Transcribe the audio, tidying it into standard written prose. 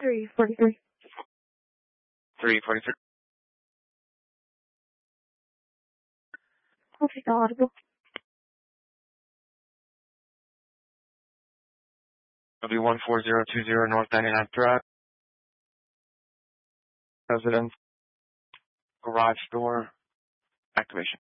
343. 343. I'll take the audible. W14020 North 99th Drive. Residence. Garage door. Activation.